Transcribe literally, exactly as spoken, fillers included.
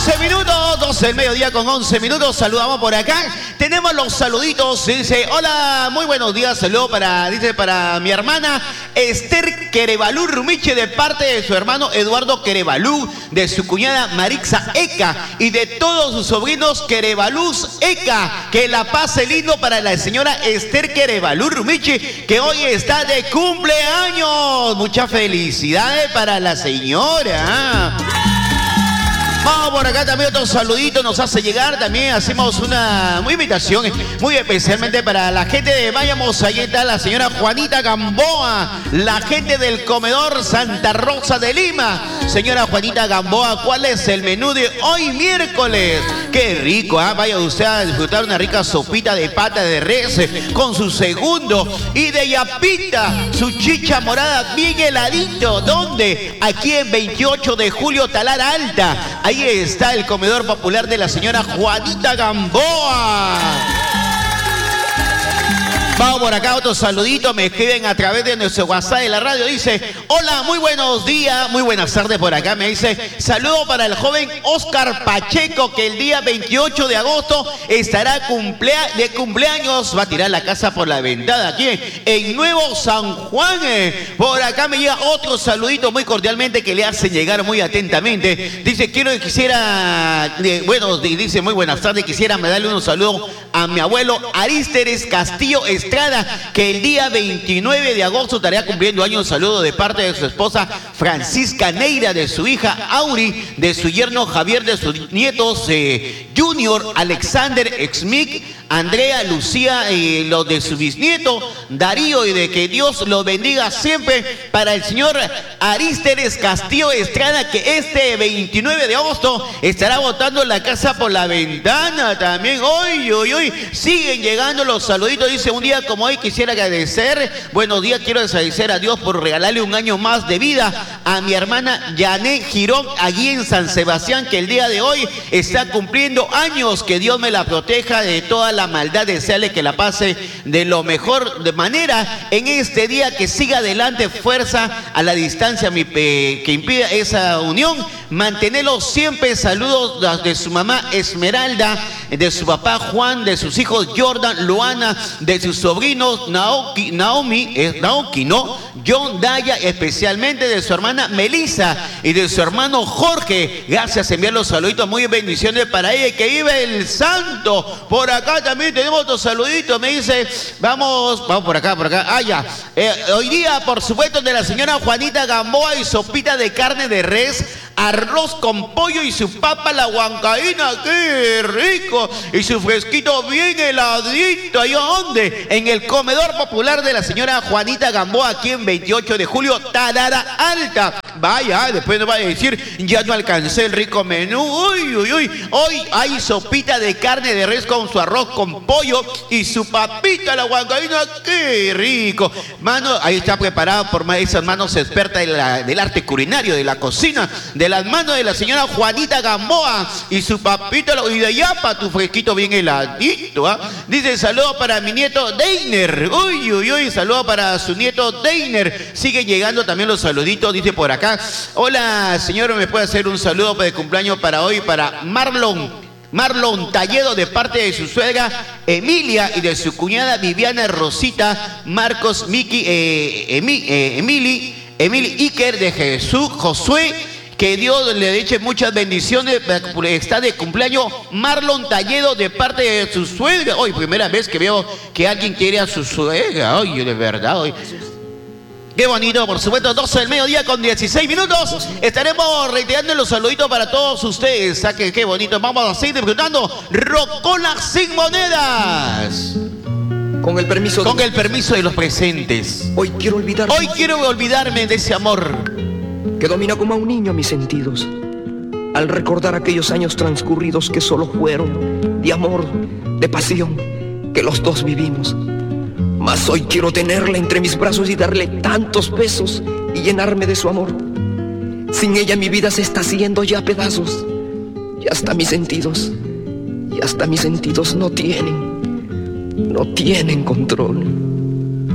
once minutos, doce del mediodía con once minutos, saludamos por acá, tenemos los saluditos, dice, hola, muy buenos días, saludo para, dice, para mi hermana Esther Querevalú Rumiche de parte de su hermano Eduardo Querevalú, de su cuñada Marixa Eca y de todos sus sobrinos Querevalús Eca, que la pase lindo para la señora Esther Querevalú Rumiche, que hoy está de cumpleaños, muchas felicidades para la señora. Vamos por acá también otro saludito nos hace llegar, también hacemos una invitación muy especialmente para la gente de Vayamos, ahí está la señora Juanita Gamboa, la gente del comedor Santa Rosa de Lima. Señora Juanita Gamboa, ¿cuál es el menú de hoy miércoles? Qué rico, ¿eh? Vaya usted a disfrutar una rica sopita de pata de res con su segundo y de yapita, su chicha morada bien heladito. ¿Dónde? Aquí en veintiocho de julio, Talara Alta. Ahí está el comedor popular de la señora Juanita Gamboa. Vamos por acá, otro saludito, me escriben a través de nuestro WhatsApp de la radio, dice, hola, muy buenos días, muy buenas tardes por acá, me dice, saludo para el joven Oscar Pacheco, que el día veintiocho de agosto estará cumplea de cumpleaños, va a tirar la casa por la ventana aquí en Nuevo San Juan. Por acá me llega otro saludito muy cordialmente que le hacen llegar muy atentamente, dice, quiero que quisiera, bueno, dice, muy buenas tardes, quisiera me darle un saludo a mi abuelo Arísteres Castillo Estrada, que el día veintinueve de agosto estaría cumpliendo años. Un saludo de parte de su esposa Francisca Neira, de su hija Auri, de su yerno Javier, de sus nietos eh, Junior, Alexander, Exmic, Andrea, Lucía y los de su bisnieto Darío, y de que Dios los bendiga siempre para el señor Arísteres Castillo Estrada, que este veintinueve de agosto estará botando la casa por la ventana también. Hoy, hoy, hoy siguen llegando los saluditos. Dice, un día como hoy quisiera agradecer, buenos días, quiero agradecer a Dios por regalarle un año más de vida a mi hermana Yané Girón, allí en San Sebastián, que el día de hoy está cumpliendo años. Que Dios me la proteja de toda la maldad, desearle que la pase de lo mejor de manera en este día, que siga adelante, fuerza a la distancia mi, eh, que impida esa unión, mantenerlo siempre. Saludos de su mamá Esmeralda, de su papá Juan, de sus hijos Jordan, Luana, de sus sobrinos Naoki, Naomi, eh, Naoki, ¿no? John, Daya, especialmente de su hermana Melissa y de su hermano Jorge. Gracias, enviar los saluditos, muy bendiciones para ella, que vive el santo. Por acá también tenemos otro saludito, me dice, vamos, vamos por acá, por acá, ah, ya. Eh, hoy día, por supuesto, de la señora Juanita Gamboa y sopita de carne de res, arroz con pollo y su papa la huancaína, qué rico, y su fresquito bien heladito. ¿Ahí dónde? En el comedor popular de la señora Juanita Gamboa, aquí en veintiocho de julio, Talara Alta. Vaya, después nos va a decir, ya no alcancé el rico menú. Uy, uy, uy. Hoy hay sopita de carne de res con su arroz con pollo y su papita la huancaína, qué rico. Mano, ahí está preparado por esas manos expertas de la, del arte culinario, de la cocina, de las manos de la señora Juanita Gamboa y su papita y de yapa, tu fresquito bien heladito, ¿eh? Dice, saludo para mi nieto Deiner. Uy, uy, uy, saludo para su nieto Deiner. Siguen llegando también los saluditos, dice por acá. Hola, señor, ¿me puede hacer un saludo de cumpleaños para hoy para Marlon? Marlon Talledo, de parte de su suegra Emilia y de su cuñada Viviana Rosita, Marcos, Miki, eh, Emi, eh, Emily, Emily Iker, de Jesús, Josué. Que Dios le eche muchas bendiciones. Está de cumpleaños Marlon Talledo, de parte de su suegra. Hoy, primera vez que veo que alguien quiere a su suegra. Hoy, de verdad, hoy. Qué bonito, por supuesto, doce del mediodía con dieciséis minutos. Estaremos reiterando los saluditos para todos ustedes. Saquen, qué bonito. Vamos a seguir disfrutando Rocola sin monedas. Con el permiso de... Con el permiso de los presentes. Hoy quiero olvidarme. Hoy quiero olvidarme de ese amor que domina como a un niño mis sentidos, al recordar aquellos años transcurridos que solo fueron de amor, de pasión, que los dos vivimos. Mas hoy quiero tenerla entre mis brazos y darle tantos besos y llenarme de su amor. Sin ella mi vida se está haciendo ya a pedazos, y hasta mis sentidos, y hasta mis sentidos no tienen, no tienen control.